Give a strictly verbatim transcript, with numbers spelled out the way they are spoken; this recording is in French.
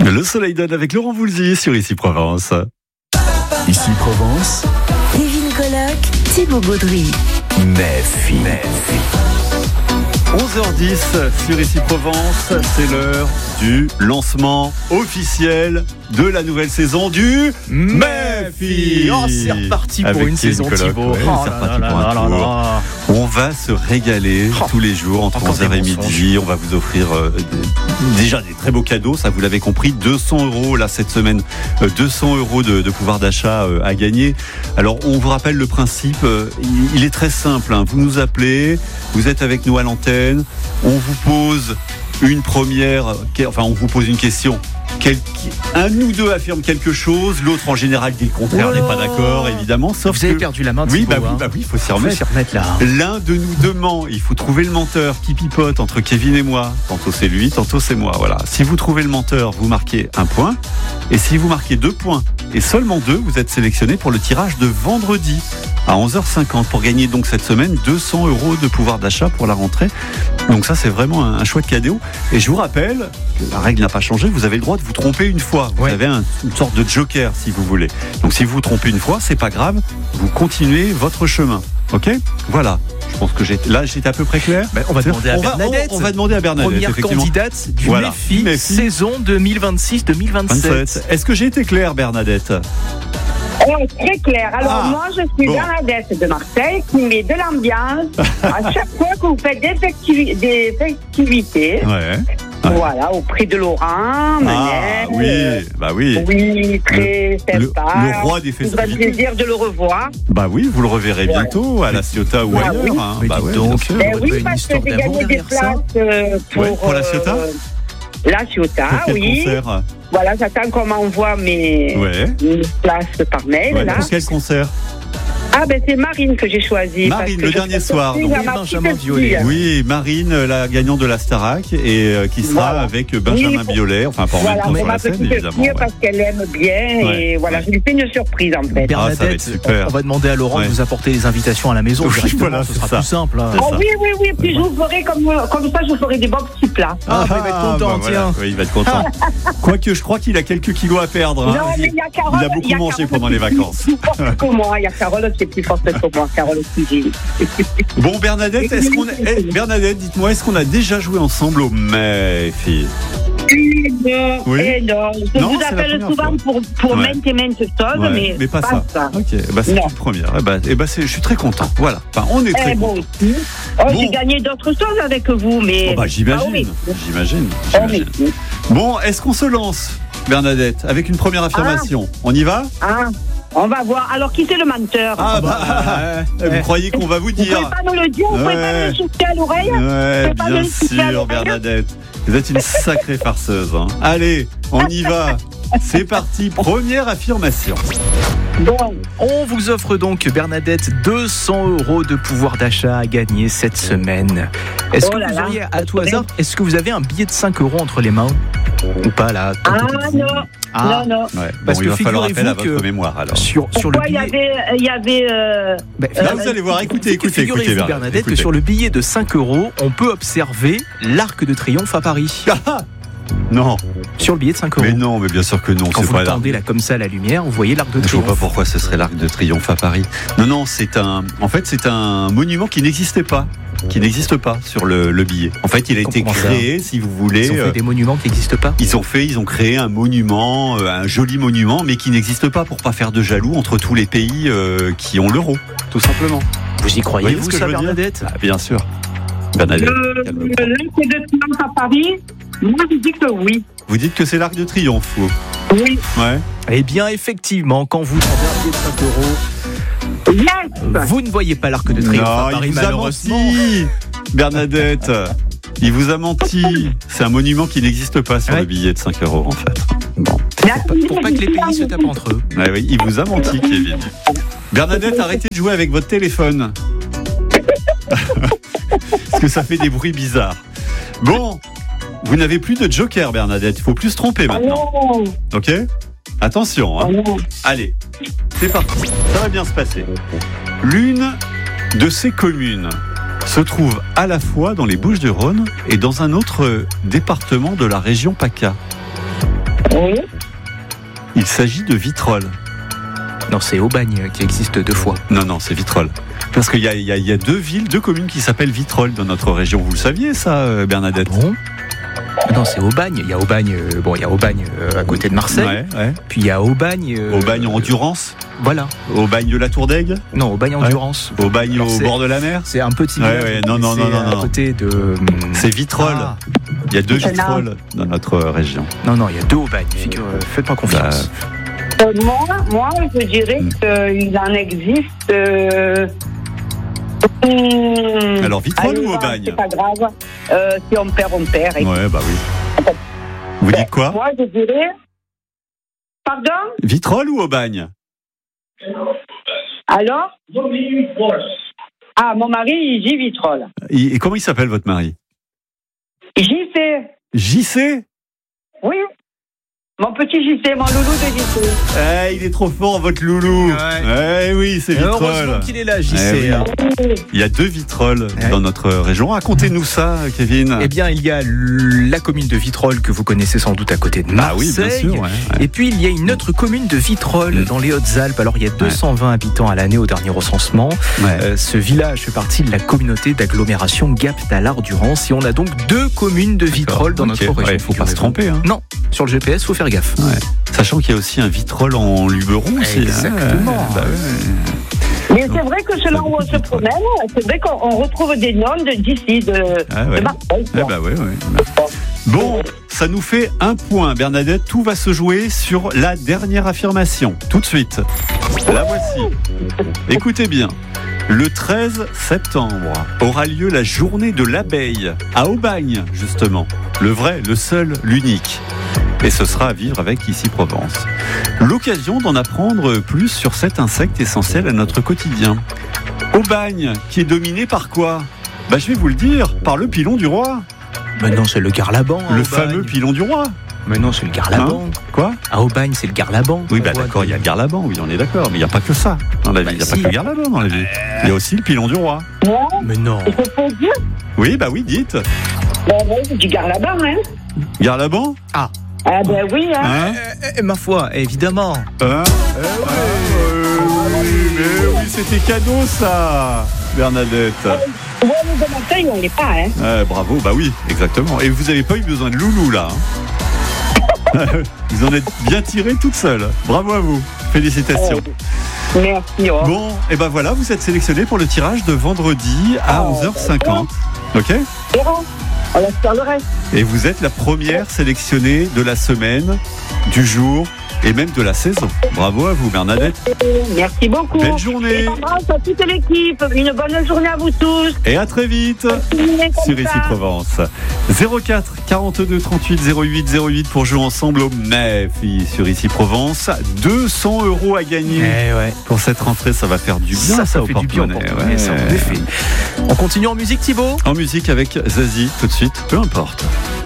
Le soleil donne avec Laurent Voulzy sur Ici Provence. Ici Provence. Kevin Colloque, Thibaut Gaudry. Méfi. onze heures dix sur Ici Provence, c'est l'heure du lancement officiel de la nouvelle saison du Méfi. Oh, c'est reparti pour Avec une Kevin saison, Colloque, Thibaut. ouais, Oh c'est là reparti là pour là un là tour. là. On va se régaler Oh, tous les jours entre encore onze heures et des midi. On va vous offrir euh, des- déjà des très beaux cadeaux, ça vous l'avez compris, deux cents euros là cette semaine, euh, deux cents euros de, de pouvoir d'achat euh, à gagner. Alors on vous rappelle le principe, euh, il, il est très simple, hein. Vous nous appelez, vous êtes avec nous à l'antenne, on vous pose une première, enfin on vous pose une question. Quel, un ou deux affirme quelque chose, l'autre en général dit le contraire, Oh. n'est pas d'accord évidemment, sauf Vous avez que... perdu la main, Oui, Thibaut. bah oui, hein. bah oui, il faut s'y Faut remettre. s'y remettre là. L'un de nous deux ment. Il faut trouver le menteur qui pipote entre Kevin et moi. Tantôt c'est lui, tantôt c'est moi. Voilà. Si vous trouvez le menteur, vous marquez un point. Et si vous marquez deux points et seulement deux, vous êtes sélectionné pour le tirage de vendredi à onze heures cinquante pour gagner donc cette semaine deux cents euros de pouvoir d'achat pour la rentrée. Donc ça c'est vraiment un, un chouette cadeau. Et je vous rappelle que la règle n'a pas changé. Vous avez le droit de vous tromper une fois. Vous Ouais. avez un- une sorte de joker si vous voulez. Donc si vous vous trompez une fois, c'est pas grave. Vous continuez votre chemin. Ok ? Voilà. Je pense que j'ai là j'étais à peu près clair. Ben, on va demander à on va, Bernadette. on, on va demander à Bernadette. Première effectivement. candidate du Voilà. Méfi, Méfi. saison deux mille vingt-six deux mille vingt-sept. vingt-sept. Est-ce que j'ai été clair, Bernadette ? Oh, très clair. Alors Ah, moi, je suis bon. Bernadette de Marseille qui met de l'ambiance à chaque fois que vous faites des, festivi- des festivités. Ouais. Voilà, au prix de Laurent, Ah Manel. oui, bah oui. Oui, très Le, sympa. le roi des Ça me fera festivités. plaisir de le revoir. Bah oui, vous le reverrez Ouais. bientôt à la Ciotat ou Bah ailleurs. oui. hein. Mais Bah dites ouais, donc, bien sûr. Ben aurait oui, pas une parce que histoire j'ai d'amour gagné des derrière ça. places euh, pour, Ouais, pour la Ciotat euh, la Ciotat, Pour quel oui. concert ? Voilà, j'attends qu'on m'envoie mes, Ouais. mes places par mail. Ouais, là. pour quel concert ? Ah ben c'est Marine que j'ai choisi. Marine, parce que le je dernier fais soir, surprise donc. à ma Benjamin petite Violet. fille. Oui, Marine, la gagnante de la Starac, et euh, qui sera Voilà. avec Benjamin Oui, pour- Biolay, enfin pas en Voilà, même temps pour sur ma la scène petite évidemment. fille ouais. parce qu'elle aime bien Ouais, et voilà, ouais. je lui fais une surprise en fait. Ah, ça va être Bernadette, super. on va demander à Laurent Ouais. de vous apporter les invitations à la maison Oui, directement, voilà, ce c'est sera ça. plus simple. hein. C'est Oh ça. oui, oui, oui, puis je vous ferai comme, comme ça, je vous ferai des bons petits plats. Ah, bah, il va être content, bah, voilà. tiens. Oui, il va être content. Quoique, je crois qu'il a quelques kilos à perdre. hein. Non, mais il y a Carole. Il a beaucoup il y mangé Carole pendant qui les est plus- vacances. Plus forte que moi, il y a Carole qui est plus forte que moi, Carole Cuisine. Bon, Bernadette, est-ce qu'on a... eh, Bernadette, dites-moi, est-ce qu'on a déjà joué ensemble au Méfi ? Non, Oui. et non. Je Non, vous c'est la appelle première souvent fois. pour, pour Ouais. maintes et maintes choses, Ouais, mais, pas, ça. Ok, eh ben, c'est Non. une première. Eh ben, eh ben, c'est- je suis très content. Voilà. Enfin, on est très Eh, content. bon aussi. Oh, Bon. j'ai gagné d'autres choses avec vous, mais. Oh, bah, j'imagine. Ah oui. J'imagine. Oh, j'imagine. oui. Bon, est-ce qu'on se lance, Bernadette, avec une première affirmation ? On y va ? Ah, on va voir. Alors, qui c'est le menteur Ah bah, eh, vous croyez qu'on va vous Vous dire ? pouvez pas nous le dire, vous pouvez pas Ouais. nous le souffler à l'oreille Ouais, C'est pas bien le petit à sûr, l'oreille. Bernadette. Vous êtes une sacrée farceuse. hein. Allez, on y va. C'est parti, première affirmation. Bon, On vous offre donc, Bernadette, deux cents euros de pouvoir d'achat à gagner cette semaine. Est-ce Oh que là vous là. auriez, à tout hasard, est-ce que vous avez un billet de cinq euros entre les mains ? Ou pas là ah tentez-vous. non, Ah, non, non. Ouais, Parce bon, que il va falloir appel à figurez-vous votre que- mémoire alors. Sur, sur le Pourquoi il y billet. avait. Il y avait euh, Ben, Là, Euh, vous allez voir, écoutez, écoutez, écoutez, Figurez-vous, Bernadette, écoutez. que sur le billet de cinq euros, on peut observer l'Arc de Triomphe à Paris. Ah, non, Sur le billet de cinq euros. mais non, mais bien sûr que non, Quand c'est vous pas le l'arc. tendez là comme ça à la lumière, vous voyez l'Arc de Je vois Triomphe. pas pourquoi ce serait l'arc de triomphe à Paris. Non, non, c'est un. En fait, c'est un monument qui n'existait pas, qui n'existe pas sur le, le billet. En fait, il a été Comment ça créé, si vous voulez. Ils ont euh, fait des monuments qui n'existent pas. Ils ont fait, ils ont créé un monument, euh, un joli monument, mais qui n'existe pas pour pas faire de jaloux entre tous les pays euh, qui ont l'euro, tout simplement. Vous y Voyez croyez, vous, ce que ça, je veux dire Bernadette? Ah, bien sûr. Bernadette, le calme-toi. le L'arc de Triomphe à Paris. Moi, je dis que oui. Vous dites que c'est l'arc de triomphe, vous ? Oui. Ouais. Eh bien, effectivement, quand vous tendez un billet de cinq euros, Yes. vous ne voyez pas l'Arc de Triomphe à Non, Paris, il vous a malheureusement. menti, Bernadette. Il vous a menti. C'est un monument qui n'existe pas sur Ouais. le billet de cinq euros, en fait. Bon. Pour pas, pour pas que les pays se tapent entre eux. Ouais, oui, il vous a menti, Kevin. Bernadette, arrêtez de jouer avec votre téléphone. Parce que ça fait des bruits bizarres. Bon, vous n'avez plus de joker, Bernadette. Il faut plus se tromper Ah maintenant. non. Ok ? Attention, hein. Ah non. Allez, c'est parti. Ça va bien se passer. L'une de ces communes se trouve à la fois dans les Bouches-du-Rhône et dans un autre département de la région PACA. Oui. Il s'agit de Vitrolles. Non, c'est Aubagne qui existe deux fois. Non, non, c'est Vitrolles. Parce qu'il y a, il y, a, il y a deux villes, deux communes qui s'appellent Vitrolles dans notre région. Vous le saviez, ça, Bernadette? Ah bon? Non, c'est Aubagne. Il y a Aubagne, euh, bon, il y a Aubagne euh, à côté de Marseille. Ouais, ouais. Puis il y a Aubagne. Euh, Aubagne en Endurance. Voilà. Aubagne de la Tour d'Aigle. Non, Aubagne Endurance. Ouais. Aubagne Alors, au c'est- bord de la mer. C'est un petit Ouais, village. ouais, non, non, C'est non, non, à non. côté de. hum, C'est Vitrolles. Ah. Il y a deux C'est Vitrolles dans notre région. Non, non, il y a deux Aubagne. Figure, euh, faites-moi confiance. Euh, moi, moi, je dirais Hmm. qu'il en existe. Euh... hmm, Alors, Vitrolles allez, ou bah, Aubagne? C'est pas grave. Euh, si on perd, on perd. Et- Ouais, bah oui. Vous dites quoi? Moi, je dirais. Pardon? Vitrolles ou Aubagne? Alors? Ah, mon mari, il dit Vitrolles. Et comment il s'appelle, votre mari? J C. J C? Oui. Mon petit J C, mon loulou de J C. Eh, il est trop fort, votre loulou. Ouais. Eh oui, c'est Heureusement Vitrolles. qu'il est là, J Eh C. oui. hein. Il y a deux Vitrolles Ouais. dans notre région. Racontez-nous ça, Kevin. Eh bien, il y a l- la commune de Vitrolles que vous connaissez sans doute à côté de Ah Marseille. oui, bien sûr. Ouais, ouais. Et puis il y a une autre commune de Vitrolles Mm. dans les Hautes-Alpes. Alors il y a deux cent vingt habitants à l'année au dernier recensement. Ouais. Euh, ce village fait partie de la communauté d'agglomération Gap-Tallard-Durance et on a donc deux communes de Vitrolles dans Ok. notre région. Ouais, faut pas se tromper. Hein. Non, sur le G P S, faut faire gaffe. Ouais. Sachant qu'il y a aussi un Vitrolles en Luberon aussi. Exactement. Hein. Bah ouais. Mais c'est vrai que selon où on se promène, c'est vrai qu'on on retrouve des noms de- d'ici, de, Ah ouais. de Marseille. Eh bah ouais, ouais. Bon, ça nous fait un point, Bernadette. Tout va se jouer sur la dernière affirmation. Tout de suite. La voici. Écoutez bien. Le treize septembre aura lieu la journée de l'abeille à Aubagne, justement. Le vrai, le seul, l'unique. Et ce sera à vivre avec Ici Provence. L'occasion d'en apprendre plus sur cet insecte essentiel à notre quotidien. Aubagne, qui est dominé par quoi? Bah, je vais vous le dire, par le pilon du roi. Mais non, c'est le Garlaban. à Le Aubagne. fameux pilon du roi. Mais non, c'est le Garlaban. Quoi? À Aubagne, c'est le Garlaban. Oui, bah On voit d'accord, il y a des- le Garlaban, oui, on est d'accord, mais il n'y a pas que ça dans la vie. Bah, Il n'y a si. pas que le Garlaban dans la vie. Il y a aussi le pilon du roi. Ouais, Mais non. et c'est pour dire, Oui, bah oui, dites. ben ouais, c'est du Garlaban, hein. Garlaban? Ah ben oui, hein. Hein? Eh, eh, ma foi, évidemment. Hein? Eh oui, euh, oui, mais oui, c'était cadeau ça, Bernadette. Ouais, nous de Marseille, on l'est pas, hein. Ouais, bravo, bah oui, exactement. Et vous n'avez pas eu besoin de loulou là. Hein. Vous en êtes bien tiré toute seule. Bravo à vous. Félicitations. Merci, oh. Bon, et ben voilà, vous êtes sélectionné pour le tirage de vendredi à Oh, onze heures cinquante. Ok? Verrons. On laisse faire le reste. Et vous êtes la première sélectionnée de la semaine, du jour et même de la saison. Bravo à vous, Bernadette. Merci beaucoup. Belle journée. Et j'embrasse à toute l'équipe. Une bonne journée à vous tous. Et à très vite Continuez comme sur Ici ça. Provence. zéro quatre quarante-deux trente-huit zéro huit zéro huit pour jouer ensemble au M E F I sur Ici Provence. deux cents euros à gagner. Eh ouais. Pour cette rentrée, ça va faire du bien. Ça, ça au fait du bien au porte-monnaie. porte-monnaie, ça, en effet. On continue en musique, Thibaut? En musique avec Zazie tout de suite, peu importe.